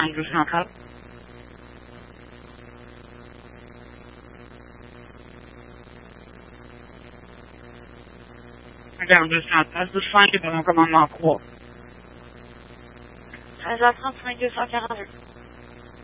down just not up. Down just not. Das ist fein, aber man kann mal cool. Also, 35 auf der Rande.